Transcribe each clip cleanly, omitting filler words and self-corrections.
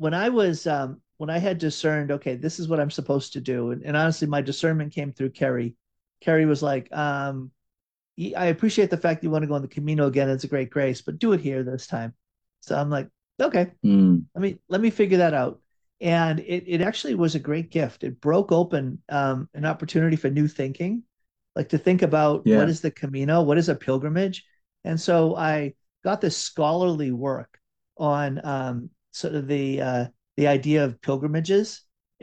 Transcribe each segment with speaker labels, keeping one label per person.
Speaker 1: when I had discerned, okay, this is what I'm supposed to do, and honestly, my discernment came through Carrie. Carrie was like, I appreciate the fact that you want to go on the Camino again. It's a great grace, but do it here this time. So I'm like, okay,
Speaker 2: Mm.
Speaker 1: let me figure that out. And it actually was a great gift. It broke open an opportunity for new thinking, like to think about what
Speaker 2: Yeah.
Speaker 1: is the Camino, what is a pilgrimage. And so I got this scholarly work on sort of the idea of pilgrimages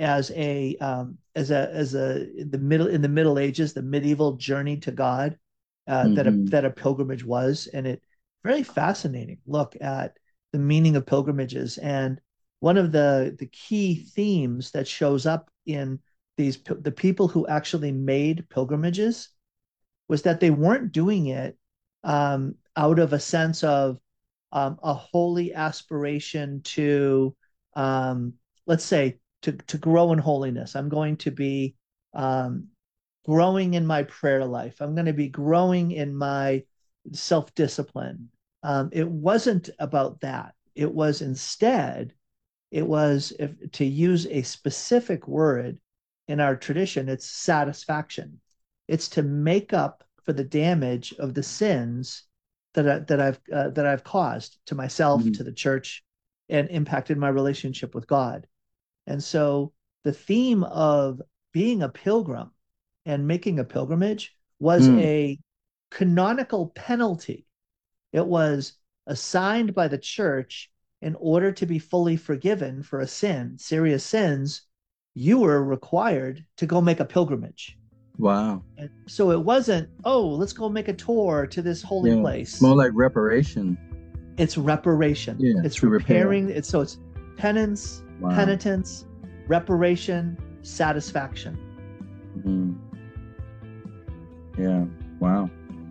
Speaker 1: as a in the Middle Ages, the medieval journey to God
Speaker 2: Hmm.
Speaker 1: that a pilgrimage was, and it very fascinating look at the meaning of pilgrimages. And one of the key themes that shows up in the people who actually made pilgrimages was that they weren't doing it out of a sense of a holy aspiration to, let's say, to grow in holiness. I'm going to be um, growing in my prayer life. I'm going to be growing in my self discipline. It wasn't about that. It was instead, it was, if, to use a specific word in our tradition, it's satisfaction. It's to make up for the damage of the sins that I've caused to myself, to
Speaker 2: Mm.
Speaker 1: the church, and impacted my relationship with God. And so the theme of being a pilgrim and making a pilgrimage was
Speaker 2: Mm.
Speaker 1: a canonical penalty. It was assigned by the church in order to be fully forgiven for a sin, serious sins. You were required to go make a pilgrimage.
Speaker 2: Wow.
Speaker 1: And so it wasn't, oh, let's go make a tour to this holy
Speaker 2: Yeah.
Speaker 1: place.
Speaker 2: More like reparation.
Speaker 1: It's reparation.
Speaker 2: Yeah.
Speaker 1: It's
Speaker 2: To repair.
Speaker 1: repairing. It's penance,
Speaker 2: Wow.
Speaker 1: penitence, reparation, satisfaction.
Speaker 2: Mm. Yeah. Wow.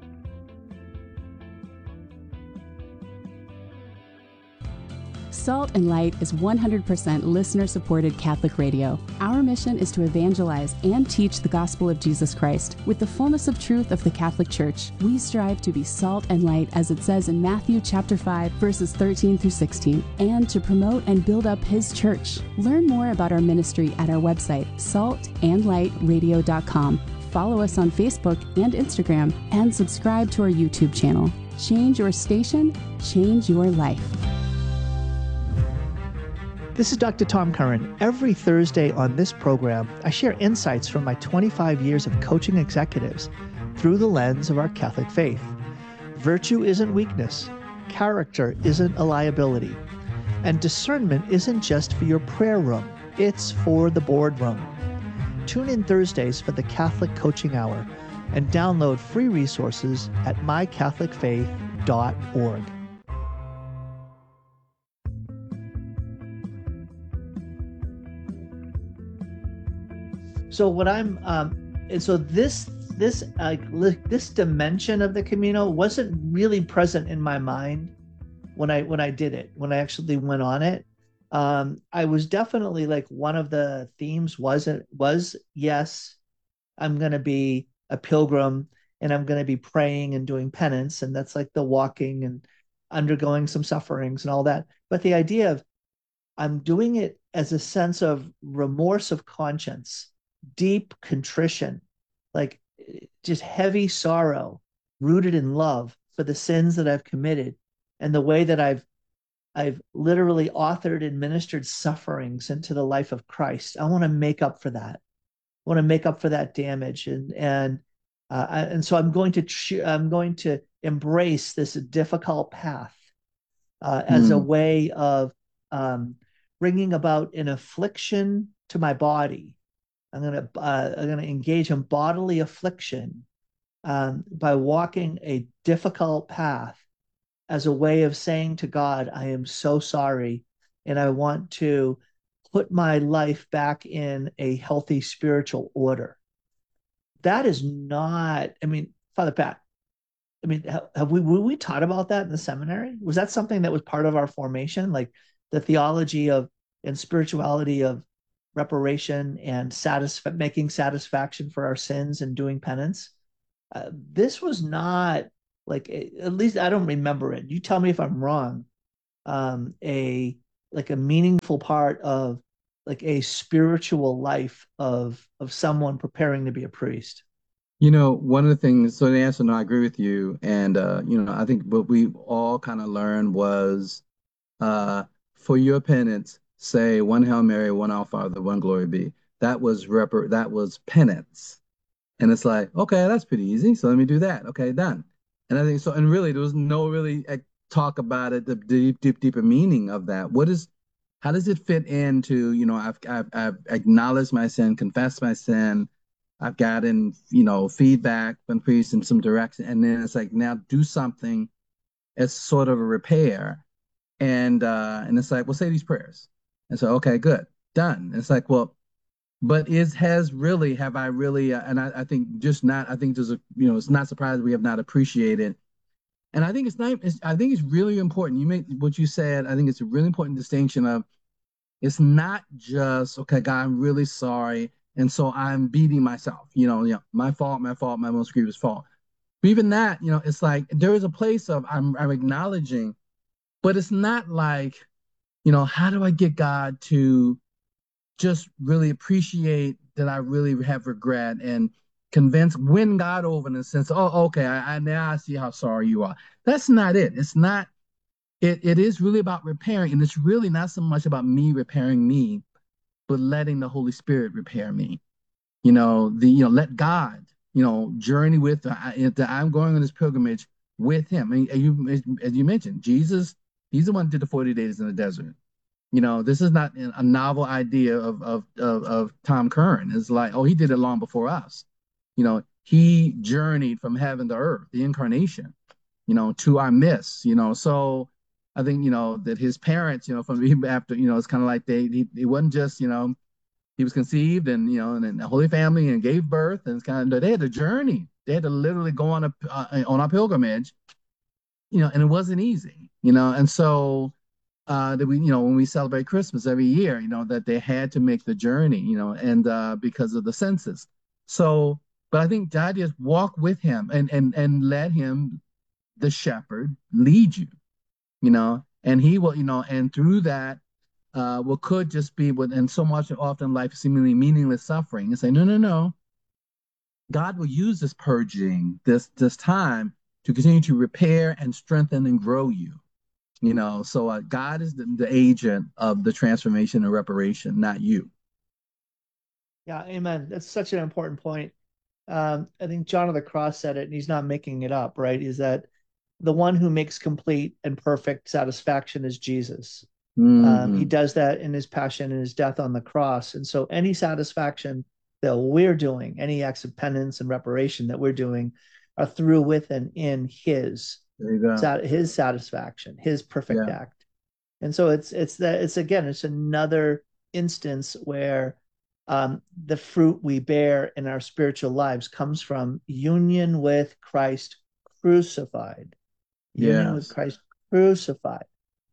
Speaker 3: Salt and Light is 100% listener supported Catholic radio. Our mission is to evangelize and teach the gospel of Jesus Christ. With the fullness of truth of the Catholic Church, we strive to be salt and light, as it says in Matthew chapter 5, verses 13 through 16, and to promote and build up His church. Learn more about our ministry at our website, saltandlightradio.com. Follow us on Facebook and Instagram, and subscribe to our YouTube channel. Change your station, change your life.
Speaker 1: This is Dr. Tom Curran. Every Thursday on this program, I share insights from my 25 years of coaching executives through the lens of our Catholic faith. Virtue isn't weakness, character isn't a liability, and discernment isn't just for your prayer room, it's for the boardroom. Tune in Thursdays for the Catholic Coaching Hour and download free resources at mycatholicfaith.org. So what I'm and so this dimension of the Camino wasn't really present in my mind when I did it, when I actually went on it. I was definitely like, one of the themes was yes, I'm going to be a pilgrim, and I'm going to be praying and doing penance, and that's like the walking and undergoing some sufferings and all that. But the idea of, I'm doing it as a sense of remorse of conscience, deep contrition, like just heavy sorrow rooted in love for the sins that I've committed, and the way that I've literally authored and ministered sufferings into the life of Christ. I want to make up for that. I want to make up for that damage, and so I'm going to embrace this difficult path as a
Speaker 2: Mm.
Speaker 1: way of um, bringing about an affliction to my body. I'm gonna engage in bodily affliction by walking a difficult path as a way of saying to God, I am so sorry, and I want to put my life back in a healthy spiritual order. That is not, I mean, Father Pat, I mean, have we taught about that in the seminary? Was that something that was part of our formation, like the theology of and spirituality of reparation and making satisfaction for our sins and doing penance? This was not like, at least I don't remember it. You tell me if I'm wrong. A like a meaningful part of like a spiritual life of someone preparing to be a priest.
Speaker 2: One of the things, so the answer, no, I agree with you. And, I think what we all kind of learned was uh, for your penance, say one Hail Mary, one Our Father, one Glory Be. That was penance. And it's like, okay, that's pretty easy. So let me do that. Okay, done. And I think so. And really, there was no really talk about it, the deeper meaning of that. How does it fit into, I've acknowledged my sin, confessed my sin. I've gotten, feedback from priests in some direction. And then it's like, now do something as sort of a repair. And it's like, well, say these prayers. And so, okay, good, done. It's like, well, but have I really, and I think just not, I think there's it's not surprising we have not appreciated. And I think I think it's really important. You make what you said, I think it's a really important distinction of it's not just, okay, God, I'm really sorry. And so I'm beating myself, my fault, my most grievous fault. But even that, it's like there is a place of I'm acknowledging, but it's not like, how do I get God to just really appreciate that I really have regret and win God over in the sense, oh, okay, I now I see how sorry you are. That's not it. It's not, it is really about repairing. And it's really not so much about me repairing me, but letting the Holy Spirit repair me. Let God, journey with, I'm going on this pilgrimage with him. And as you mentioned, Jesus, he's the one who did the 40 days in the desert. This is not a novel idea of Tom Curran. It's like, oh, he did it long before us. He journeyed from heaven to earth, the incarnation, to our midst, So I think, that his parents, from even after, it's kind of like it wasn't just, he was conceived and, and in the Holy Family and gave birth. And it's kind of, they had a journey. They had to literally go on a pilgrimage, and it wasn't easy, And so, that we, when we celebrate Christmas every year, that they had to make the journey, and because of the census. So, but I think the idea is walk with him and let him, the shepherd, lead you, and he will, and through that, what could just be and so much often life seemingly meaningless suffering, and say, no, no, no. God will use this purging, this time to continue to repair and strengthen and grow you. So God is the agent of the transformation and reparation, not you.
Speaker 1: Yeah, amen. That's such an important point. I think John of the Cross said it, and he's not making it up, right? Is that the one who makes complete and perfect satisfaction is Jesus. He does that in his passion and his death on the cross. And so any satisfaction that we're doing, any acts of penance and reparation that we're doing are through, with, and in his satisfaction, his perfect act. And so it's another instance where the fruit we bear in our spiritual lives comes from union with Christ crucified. Union with Christ crucified.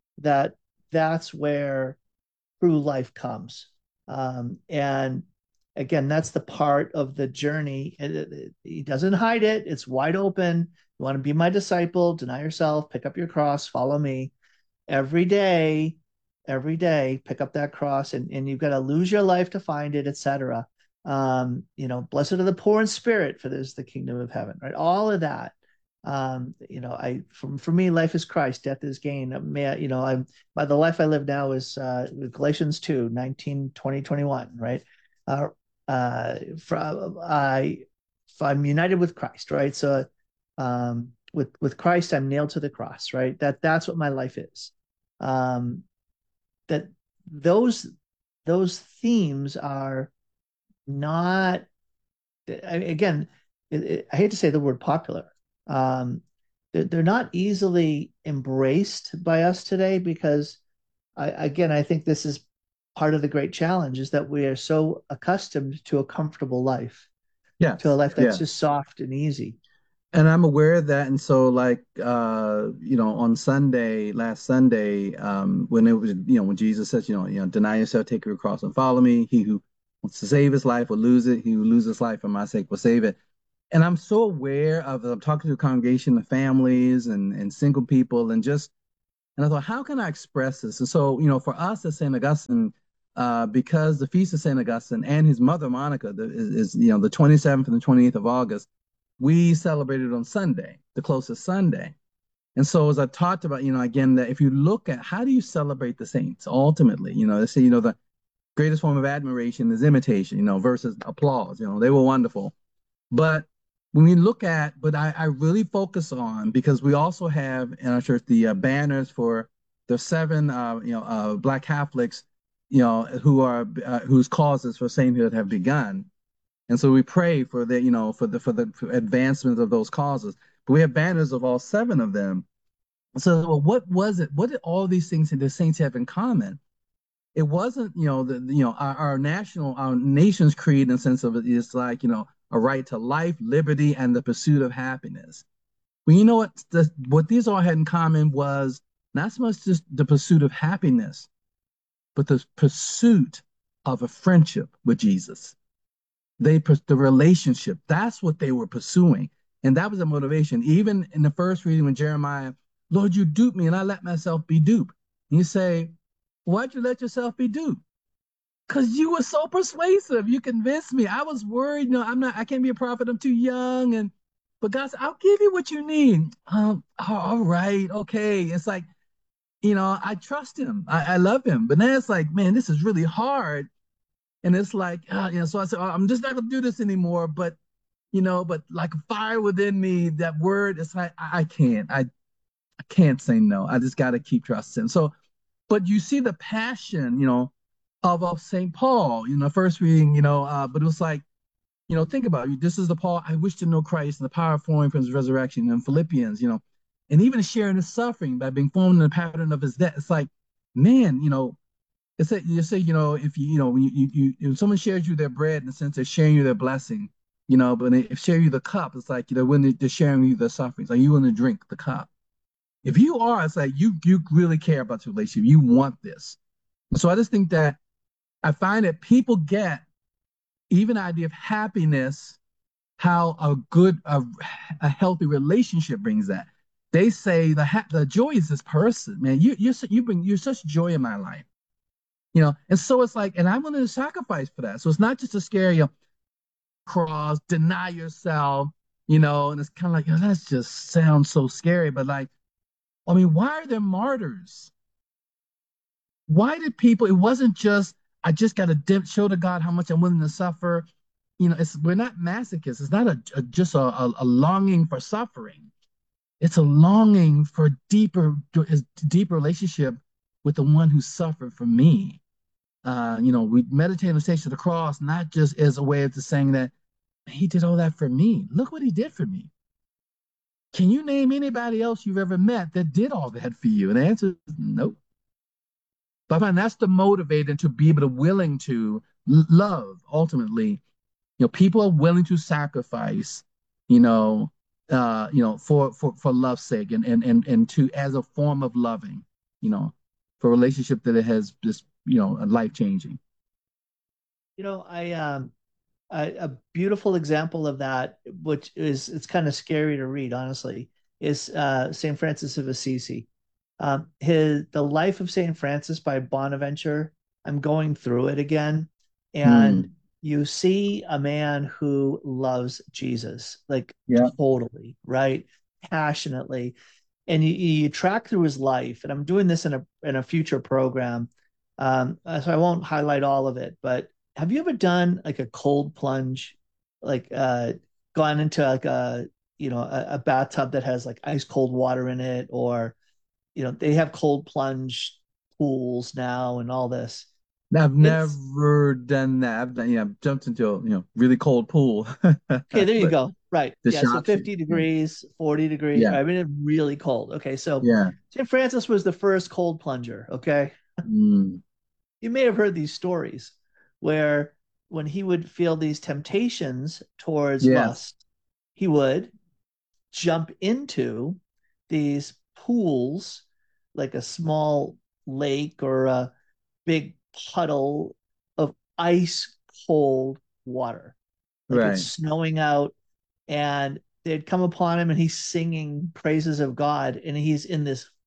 Speaker 1: That's where true life comes. And again, that's the part of the journey. He doesn't hide it. It's wide open. You want to be my disciple, deny yourself, pick up your cross, follow me every day, pick up that cross, and you've got to lose your life to find it, etc. Blessed are the poor in spirit, for this is the kingdom of heaven, right? All of that. For me, life is Christ, death is gain. By the life I live now is Galatians 2, 19, 20, 21, right? I'm united with Christ, right? So with Christ, I'm nailed to the cross, right? That's what my life is. That those themes are not, again, I hate to say the word popular. They're not easily embraced by us today because, I think this is part of the great challenge, is that we are so accustomed to a comfortable life, to a life that's just soft and easy.
Speaker 2: And I'm aware of that. And so like, on last Sunday, when it was, when Jesus says, deny yourself, take your cross and follow me. He who wants to save his life will lose it. He who loses his life for my sake will save it. And I'm so aware of, I'm talking to the congregation, the families and single people, and just And I thought, how can I express this? And so, for us at St. Augustine, because the feast of St. Augustine and his mother Monica is the 27th and the 28th of August, we celebrated on Sunday, the closest Sunday. And so as I talked about, again, that if you look at how do you celebrate the saints ultimately, they say, the greatest form of admiration is imitation, versus applause. They were wonderful. But when we look at, but I really focus on, because we also have in our church the banners for the 7 Black Catholics, who are whose causes for sainthood have begun. And so we pray for the for advancement of those causes. But we have banners of all 7 of them. So well, what was it? What did all these things the saints have in common? It wasn't, our nation's creed in the sense of it is like, a right to life, liberty, and the pursuit of happiness. Well, you know what these all had in common was not so much just the pursuit of happiness, but the pursuit of a friendship with Jesus. The relationship, that's what they were pursuing. And that was the motivation. Even in the first reading when Jeremiah, Lord, you duped me and I let myself be duped. And you say, why'd you let yourself be duped? Because you were so persuasive. You convinced me. I was worried. I can't be a prophet. I'm too young. But God said, I'll give you what you need. All right. Okay. It's like, I trust him. I love him. But then it's like, man, this is really hard. And it's like, so I said, I'm just not going to do this anymore. But like a fire within me, that word, it's like, I can't say no. I just got to keep trusting. So, but you see the passion, of St. Paul, first reading, but it was like, think about it. This is the Paul, I wish to know Christ and the power of flowing from his resurrection, and Philippians, and even sharing his suffering by being formed in the pattern of his death. It's like, man, it's like you say, if if someone shares you their bread, in the sense they're sharing you their blessing, but they share you the cup, it's like, when they're sharing you their sufferings, like you want to drink the cup. If you are, it's like you really care about the relationship. You want this. So I just think that I find that people get even the idea of happiness, how a healthy relationship brings that. They say the joy is this person, man. You're such joy in my life, And so it's like, and I'm willing to sacrifice for that. So it's not just a scary cross, deny yourself, And it's kind of like, that just sounds so scary. But like, I mean, why are there martyrs? Why did people? It wasn't just I just got to show to God how much I'm willing to suffer. We're not masochists. It's not just a longing for suffering. It's a longing for deeper relationship with the one who suffered for me. We meditate on the station of the cross, not just as a way of just saying that he did all that for me. Look what he did for me. Can you name anybody else you've ever met that did all that for you? And the answer is nope. But I find that's the motivator to be able to willing to love ultimately. People are willing to sacrifice, for love's sake and to as a form of loving, for a relationship that it has this, life changing.
Speaker 1: A beautiful example of that, which is it's kind of scary to read, honestly, is Saint Francis of Assisi. The Life of Saint Francis by Bonaventure. I'm going through it again, and you see a man who loves Jesus, like totally, right? Passionately. And you track through his life, and I'm doing this in a future program. So I won't highlight all of it, but have you ever done like a cold plunge, like gone into like a bathtub that has like ice cold water in it, or they have cold plunge pools now and all this.
Speaker 2: I've never done that. I've jumped into a really cold pool.
Speaker 1: Okay, there you go. Right. Yeah. So 50
Speaker 2: you.
Speaker 1: degrees, 40 degrees.
Speaker 2: Yeah.
Speaker 1: I mean, it's really cold. Okay. So
Speaker 2: yeah.
Speaker 1: St. Francis was the first cold plunger. Okay. You may have heard these stories where when he would feel these temptations towards lust, he would jump into these pools, like a small lake or a big puddle of ice cold water. Like it's snowing out, and they'd come upon him and he's singing praises of God, and he's in this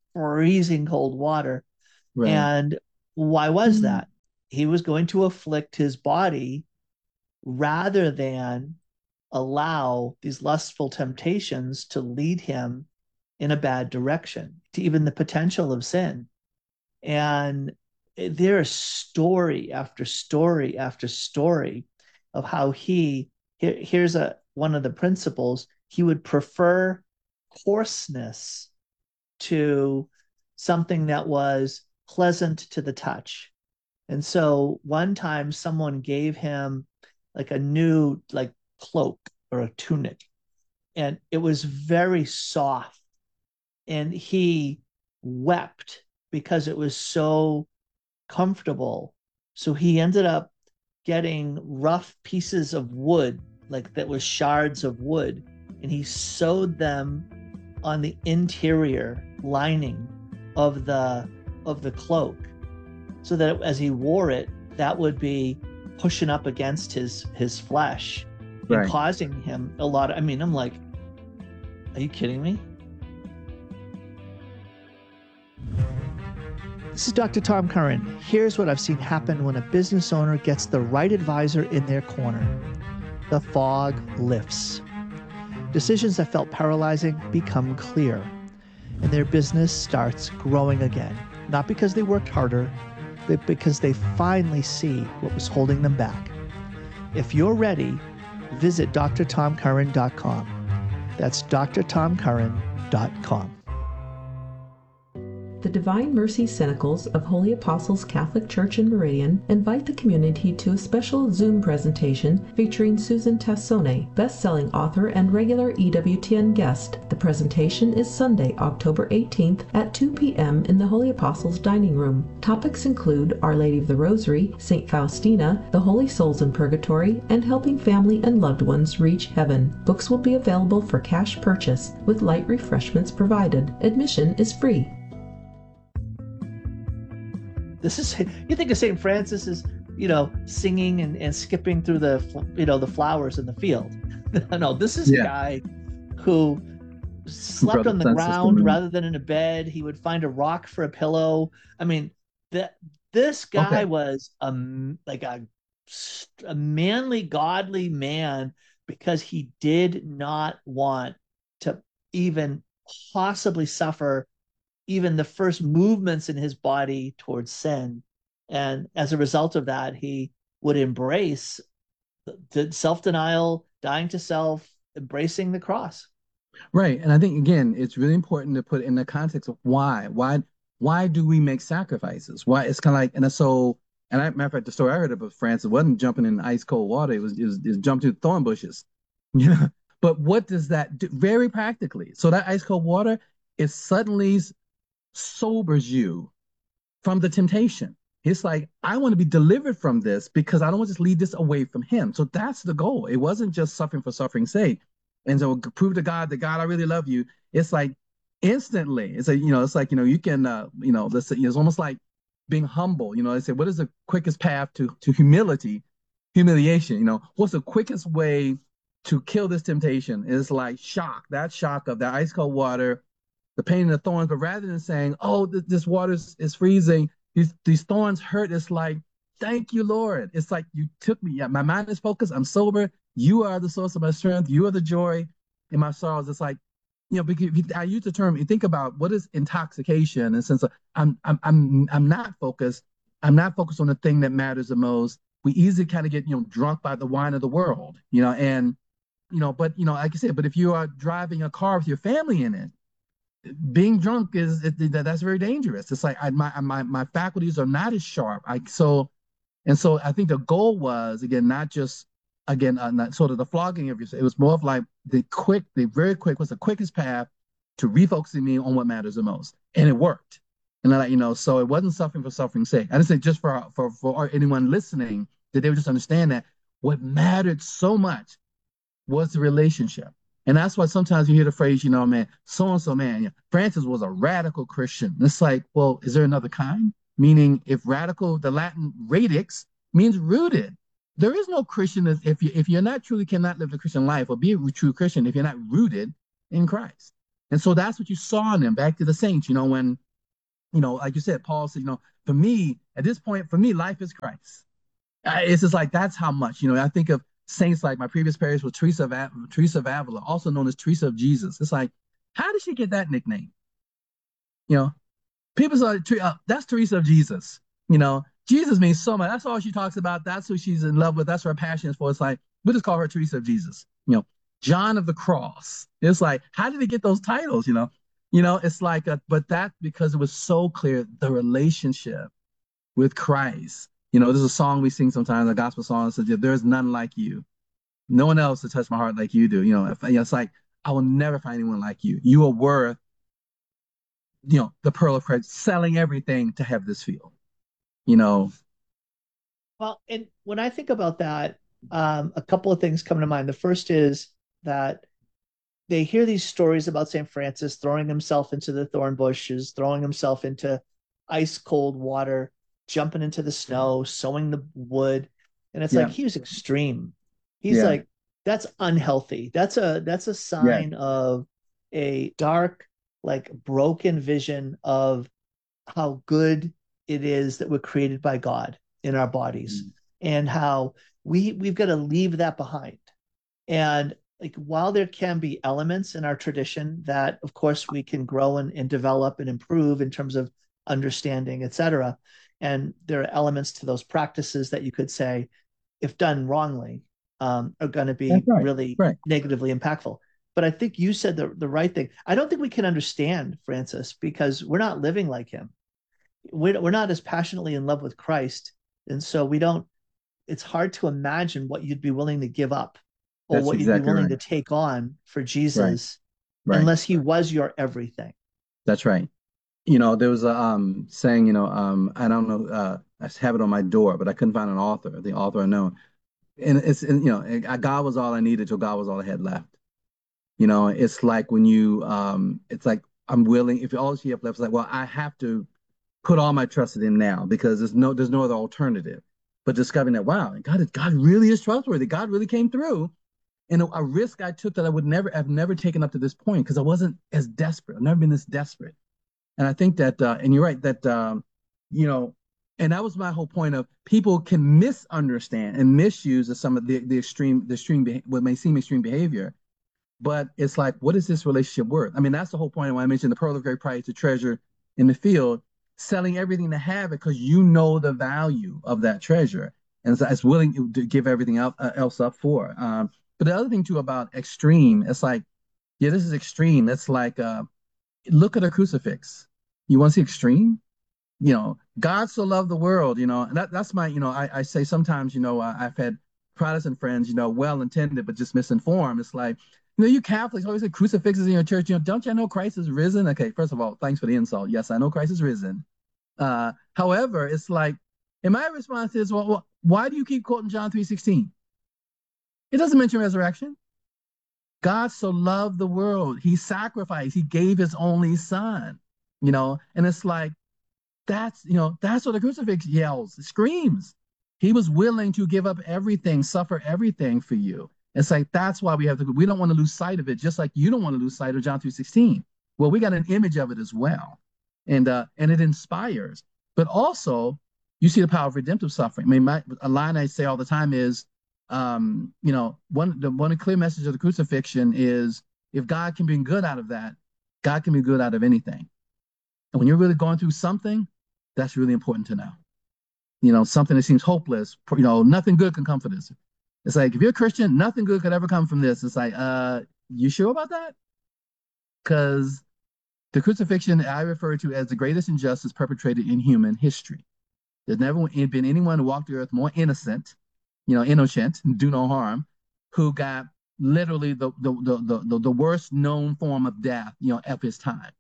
Speaker 1: freezing cold water.
Speaker 2: Right.
Speaker 1: And why was that? He was going to afflict his body rather than allow these lustful temptations to lead him in a bad direction, to even the potential of sin. And there is story after story after story of how here's one of the principles. He would prefer coarseness to something that was pleasant to the touch. And so one time someone gave him like a new like cloak or a tunic, and it was very soft, and he wept because it was so comfortable. So he ended up getting rough pieces of wood, like that was shards of wood, and he sewed them on the interior lining of the cloak, so that as he wore it, that would be pushing up against his flesh and
Speaker 2: Right.
Speaker 1: causing him a lot of, I mean, I'm like, are you kidding me? This is Dr. Tom Curran. Here's what I've seen happen when a business owner gets the right advisor in their corner. The fog lifts. Decisions that felt paralyzing become clear, and their business starts growing again. Not because they worked harder, but because they finally see what was holding them back. If you're ready, visit drtomcurran.com. That's drtomcurran.com.
Speaker 4: The Divine Mercy Cenacles of Holy Apostles Catholic Church in Meridian invite the community to a special Zoom presentation featuring Susan Tassone, best-selling author and regular EWTN guest. The presentation is Sunday, October 18th at 2 p.m. in the Holy Apostles Dining Room. Topics include Our Lady of the Rosary, St. Faustina, the Holy Souls in Purgatory, and helping family and loved ones reach heaven. Books will be available for cash purchase, with light refreshments provided. Admission is free.
Speaker 1: This is, you think of St. Francis as, singing and skipping through the flowers in the field. No, this is a guy who slept on the ground rather than in a bed. He would find a rock for a pillow. I mean, this guy was a manly, godly man, because he did not want to even possibly suffer even the first movements in his body towards sin. And as a result of that, he would embrace the self-denial, dying to self, embracing the cross.
Speaker 2: Right. And I think, again, it's really important to put in the context of why do we make sacrifices? Why? It's kind of like, and so, and matter of fact, the story I heard about Francis wasn't jumping in ice cold water. It was jumping through thorn bushes. Yeah. But what does that do? Very practically. So that ice cold water, it suddenly sobers you from the temptation. It's like, I want to be delivered from this because I don't want to just lead this away from him. So that's the goal. It wasn't just suffering for suffering's sake. And so prove to God that, God, I really love you. It's like instantly. It's like, it's like, you can, let's say, it's almost like being humble. They say, what is the quickest path to humiliation? What's the quickest way to kill this temptation? It's like shock, that shock of that ice cold water, the pain and the thorns. But rather than saying, oh, this water is freezing, these thorns hurt, it's like, thank you, Lord. It's like, you took me. Yeah, my mind is focused. I'm sober. You are the source of my strength. You are the joy in my sorrows. It's like, because I use the term, you think about what is intoxication in the sense of I'm not focused. I'm not focused on the thing that matters the most. We easily kind of get, drunk by the wine of the world, and, but, like I said, but if you are driving a car with your family in it, being drunk that's very dangerous. It's like my faculties are not as sharp. So I think the goal was, again, not just not sort of the flogging of yourself. It was more of like the very quick was the quickest path to refocusing me on what matters the most, and it worked. And then, so it wasn't suffering for suffering's sake. I didn't say just for anyone listening that they would just understand that what mattered so much was the relationship. And that's why sometimes you hear the phrase, man, so-and-so, man, Francis was a radical Christian. And it's like, well, is there another kind? Meaning, if radical, the Latin radix means rooted. There is no Christian if you're not truly cannot live the Christian life or be a true Christian if you're not rooted in Christ. And so that's what you saw in them. Back to the saints, when, like you said, Paul said, for me, at this point, for me, life is Christ. It's just like, that's how much, I think of saints like my previous parish was Teresa of Avila, also known as Teresa of Jesus. It's like, how did she get that nickname? You know, people say, that's Teresa of Jesus. Jesus means so much. That's all she talks about. That's who she's in love with. That's her passion is for. It's like, we just call her Teresa of Jesus. John of the Cross. It's like, how did he get those titles? It's like, but that because it was so clear the relationship with Christ. There's a song we sing sometimes, a gospel song that says, "There's none like you. No one else to touch my heart like you do." It's like, I will never find anyone like you. You are worth, the pearl of Christ, selling everything to have this field.
Speaker 1: Well, and when I think about that, a couple of things come to mind. The first is that they hear these stories about St. Francis throwing himself into the thorn bushes, throwing himself into ice cold water, jumping into the snow, sewing the wood. And it's like he was extreme. He's like, that's unhealthy. That's a sign of a dark, like broken vision of how good it is that we're created by God in our bodies, and how we've got to leave that behind. And like, while there can be elements in our tradition that of course we can grow and develop and improve in terms of understanding, etc., and there are elements to those practices that you could say, if done wrongly, are going to be really negatively impactful. But I think you said the right thing. I don't think we can understand Francis because we're not living like him. We're not as passionately in love with Christ. And so we don't, it's hard to imagine what you'd be willing to give up or
Speaker 2: That's
Speaker 1: what you'd
Speaker 2: exactly
Speaker 1: be willing
Speaker 2: right.
Speaker 1: to take on for Jesus,
Speaker 2: Right.
Speaker 1: unless he was your everything.
Speaker 2: That's right. There was a saying, I don't know, I have it on my door, but I couldn't find an author, the author unknown. And God was all I needed till God was all I had left. It's like when it's like, I'm willing, if all you have left is like, well, I have to put all my trust in him now because there's no other alternative. But discovering that, wow, God really is trustworthy. God really came through. And a risk I took that I would never taken up to this point because I wasn't as desperate. I've never been this desperate. And I think that, and you're right, that, and that was my whole point of people can misunderstand and misuse some of the extreme, what may seem extreme behavior. But it's like, what is this relationship worth? I mean, that's the whole point when I mentioned the pearl of great price, the treasure in the field, selling everything to have it because you know the value of that treasure. And it's willing to give everything else up for. But the other thing too about extreme, it's like, this is extreme. It's like, look at a crucifix. You want to see extreme? God so loved the world, and that's my, I say sometimes, I've had Protestant friends, well-intended, but just misinformed. It's like, you Catholics always say crucifixes in your church. Don't you know Christ is risen? Okay, first of all, thanks for the insult. Yes, I know Christ is risen. However, it's like, and my response is, well, why do you keep quoting John 3:16? It doesn't mention resurrection. God so loved the world. He sacrificed. He gave his only son, and it's like, that's what the crucifix yells, screams. He was willing to give up everything, suffer everything for you. It's like, that's why we don't want to lose sight of it, just like you don't want to lose sight of John 3:16. Well, we got an image of it as well. And it inspires. But also, you see the power of redemptive suffering. I mean, a line I say all the time is, one clear message of the crucifixion is, if God can bring good out of that, God can be good out of anything. And when you're really going through something, that's really important to know. Something that seems hopeless, nothing good can come from this. It's like, if you're a Christian, nothing good could ever come from this. It's like, you sure about that? Because the crucifixion I refer to as the greatest injustice perpetrated in human history. There's never been anyone who walked the earth more innocent, do no harm, who got literally the worst known form of death, of his time.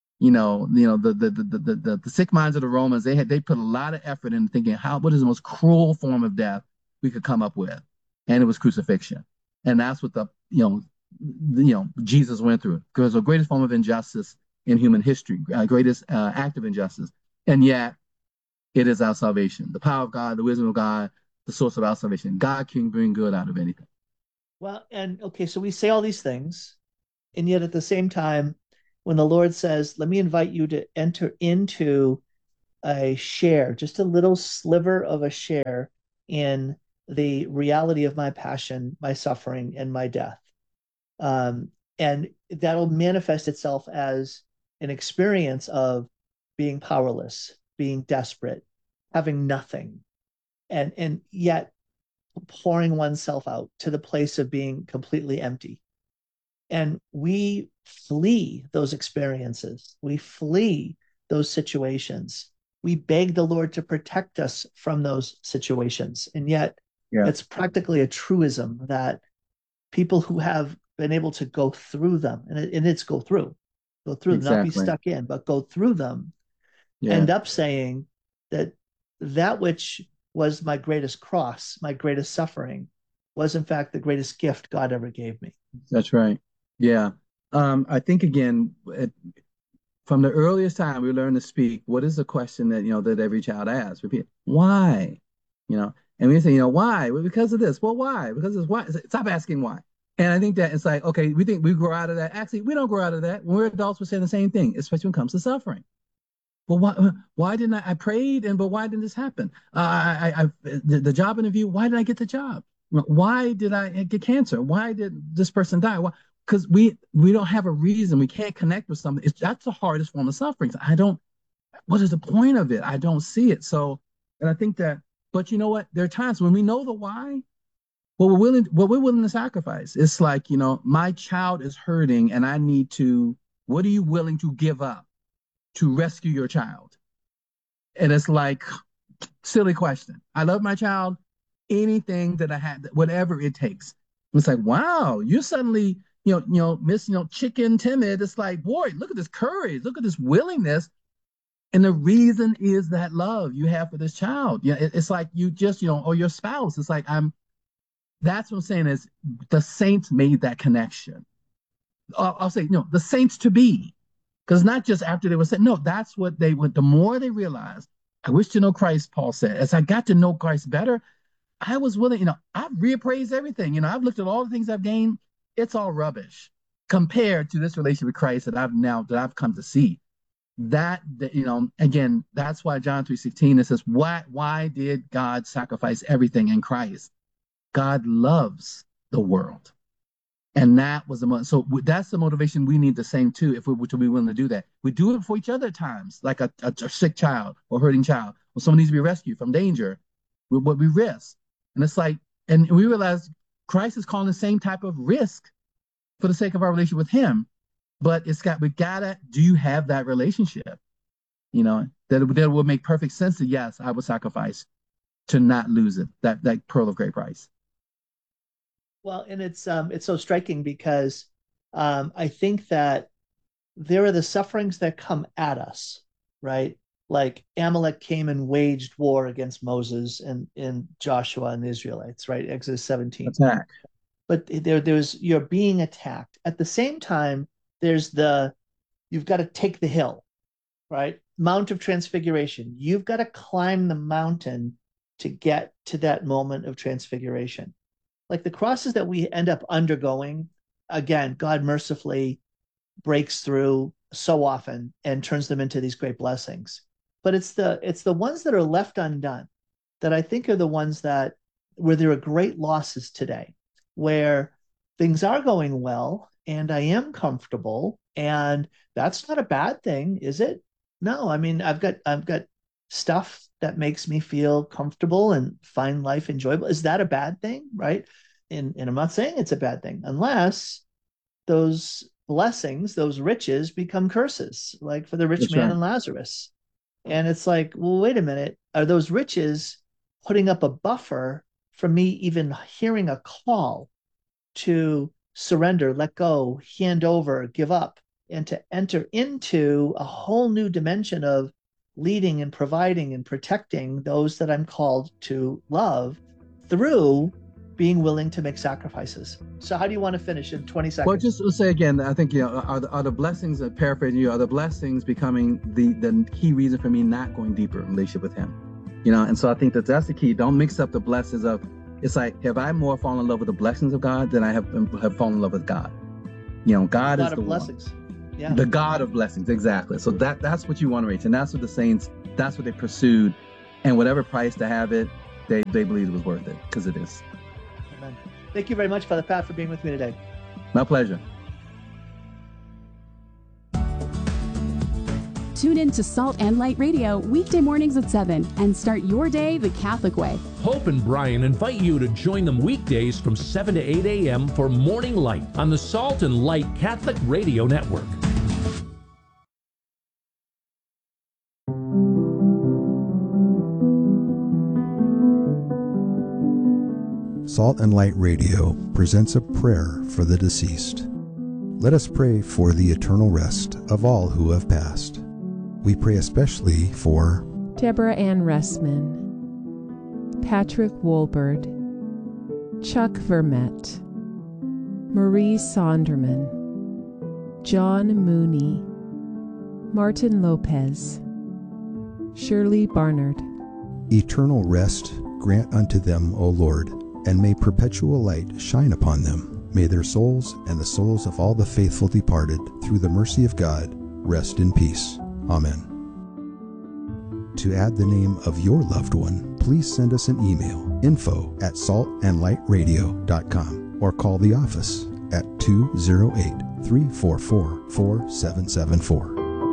Speaker 2: The sick minds of the Romans, they put a lot of effort in thinking what is the most cruel form of death we could come up with, and it was crucifixion. And that's what Jesus went through, because the greatest form of injustice in human history, greatest act of injustice, and yet it is our salvation, the power of God, the wisdom of God, the source of our salvation. God can bring good out of anything.
Speaker 1: Well, and okay, so we say all these things, and yet at the same time, when the Lord says, let me invite you to enter into a share, just a little sliver of a share in the reality of my passion, my suffering, and my death. And that'll manifest itself as an experience of being powerless, being desperate, having nothing, and yet pouring oneself out to the place of being completely empty. And we flee those experiences. We flee those situations. We beg the Lord to protect us from those situations. And yet, it's practically a truism that people who have been able to go through them, and it's go through, not be stuck in, but go through them, end up saying that which was my greatest cross, my greatest suffering, was in fact the greatest gift God ever gave me.
Speaker 2: That's right. Yeah. I think again, from the earliest time we learn to speak, what is the question that, that every child asks? Repeat, why? And we say, why? Well, because of this. Well, why? Because it's why. Stop asking why. And I think that it's like, okay, we think we grow out of that. Actually, we don't grow out of that. When we're adults, we're saying the same thing, especially when it comes to suffering. Well, why didn't I prayed, but why didn't this happen? The job interview, why did I get the job? Why did I get cancer? Why did this person die? Why? Because we don't have a reason. We can't connect with something. That's the hardest form of suffering. What is the point of it? I don't see it. So, and I think that, but you know what? There are times when we know the why, what we're willing to sacrifice. It's like, my child is hurting and I need to, what are you willing to give up to rescue your child? And it's like, silly question. I love my child, anything that I had, whatever it takes. It's like, wow, you're suddenly, Miss, chicken timid. It's like, boy, look at this courage, look at this willingness. And the reason is that love you have for this child. It's like you just, or your spouse. It's like, that's what I'm saying is the saints made that connection. I'll say, the saints to be. Because not just after they were said, no, that's what they would, the more they realized, I wish to know Christ, Paul said. As I got to know Christ better, I was willing, I've reappraised everything. I've looked at all the things I've gained. It's all rubbish compared to this relationship with Christ that I've come to see. That again, that's why John 3:16, it says, why did God sacrifice everything in Christ? God loves the world. And that was so that's the motivation we need the same too, if we were to be willing to do that. We do it for each other at times, like a sick child or hurting child, or someone needs to be rescued from danger, what we risk. And it's like, and we realize Christ is calling the same type of risk for the sake of our relationship with him. But do you have that relationship? That will make perfect sense that yes, I would sacrifice to not lose it, that pearl of great price.
Speaker 1: Well, and it's so striking because I think that there are the sufferings that come at us, right? Like Amalek came and waged war against Moses and Joshua and the Israelites, right? Exodus 17.
Speaker 2: Attack.
Speaker 1: But you're being attacked. At the same time, there's you've got to take the hill, right? Mount of Transfiguration. You've got to climb the mountain to get to that moment of transfiguration. Like the crosses that we end up undergoing, again, God mercifully breaks through so often and turns them into these great blessings. But it's the ones that are left undone that I think are the ones where there are great losses today, where things are going well and I am comfortable, and that's not a bad thing, is it? No, I mean, I've got stuff that makes me feel comfortable and find life enjoyable. Is that a bad thing, right? And I'm not saying it's a bad thing, unless those blessings, those riches become curses, like for the rich man and Lazarus. And it's like, well, wait a minute. Are those riches putting up a buffer from me even hearing a call to surrender, let go, hand over, give up, and to enter into a whole new dimension of leading and providing and protecting those that I'm called to love through being willing to make sacrifices? So how do you want to finish in 20 seconds?
Speaker 2: Well, just to say again, I think, are the blessings, paraphrasing you, are the blessings becoming the key reason for me not going deeper in relationship with him? And so I think that's the key. Don't mix up the blessings of, it's like, have I more fallen in love with the blessings of God than I have fallen in love with God? God is the
Speaker 1: blessings. Yeah.
Speaker 2: The God of blessings, exactly. So that's what you want to reach. And that's what the saints, that's what they pursued. And whatever price to have it, they believed it was worth it, because it is.
Speaker 1: Amen. Thank you very much, Father Pat, for being with me today.
Speaker 2: My pleasure.
Speaker 3: Tune in to Salt and Light Radio weekday mornings at 7 and start your day the Catholic way.
Speaker 5: Hope and Brian invite you to join them weekdays from 7 to 8 a.m. for Morning Light on the Salt and Light Catholic Radio Network.
Speaker 6: Salt and Light Radio presents a prayer for the deceased. Let us pray for the eternal rest of all who have passed. We pray especially for
Speaker 7: Deborah Ann Ressman, Patrick Wolberd, Chuck Vermette, Marie Sonderman, John Mooney, Martin Lopez, Shirley Barnard.
Speaker 6: eternal rest grant unto them, O Lord, and may perpetual light shine upon them. May their souls and the souls of all the faithful departed, through the mercy of God, rest in peace. Amen. To add the name of your loved one, please send us an email, info@saltandlightradio.com, or call the office at 208-344-4774.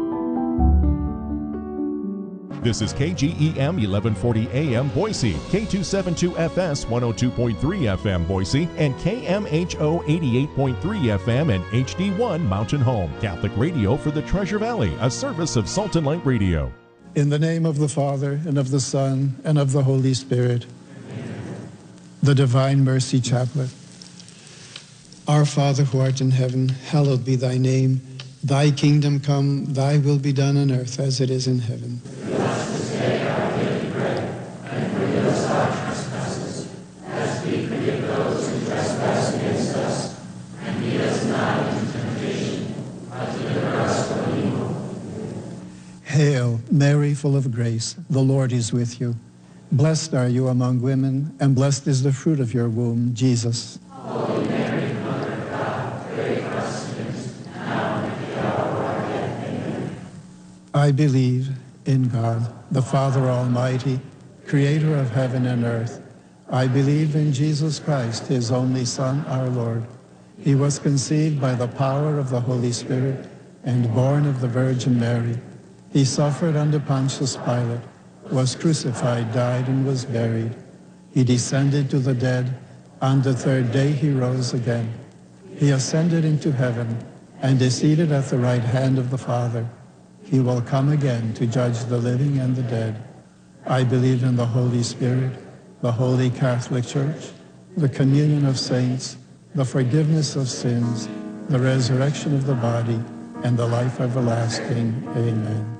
Speaker 8: This is KGEM 1140 AM Boise, K272FS 102.3 FM Boise, and KMHO 88.3 FM and HD1 Mountain Home. Catholic radio for the Treasure Valley, a service of Salt and Light Radio.
Speaker 9: In the name of the Father, and of the Son, and of the Holy Spirit. The Divine Mercy Chaplet. Our Father who art in heaven, hallowed be thy name. Thy kingdom come, thy will be done on earth as it is in heaven.
Speaker 10: Give us this day our daily bread, and forgive us our trespasses, as we forgive those who trespass against us. And lead us not into temptation, but deliver us from evil.
Speaker 9: Hail, Mary, full of grace, the Lord is with you. Blessed are you among women, and blessed is the fruit of your womb, Jesus.
Speaker 10: Holy Mary, Mother of God, pray for us sinners, now and at the hour of our death. Amen.
Speaker 9: I believe in God, the Father Almighty, creator of heaven and earth. I believe in Jesus Christ, his only Son, our Lord. He was conceived by the power of the Holy Spirit and born of the Virgin Mary. He suffered under Pontius Pilate, was crucified, died, and was buried. He descended to the dead. On the third day he rose again. He ascended into heaven and is seated at the right hand of the Father. He will come again to judge the living and the dead. I believe in the Holy Spirit, the Holy Catholic Church, the communion of saints, the forgiveness of sins, the resurrection of the body, and the life everlasting. Amen.